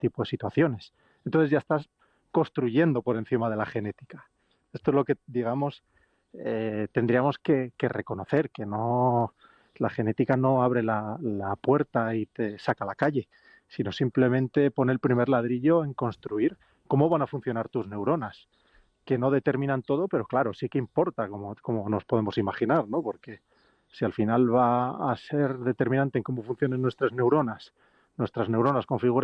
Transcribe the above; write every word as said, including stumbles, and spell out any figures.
tipo de situaciones. Entonces ya estás construyendo por encima de la genética. Esto es lo que, digamos, eh, tendríamos que, que reconocer, que no, la genética no abre la, la puerta y te saca a la calle, sino simplemente pone el primer ladrillo en construir cómo van a funcionar tus neuronas, que no determinan todo, pero claro, sí que importa, como, como nos podemos imaginar, ¿no? Porque si al final va a ser determinante en cómo funcionan nuestras neuronas, nuestras neuronas configuradas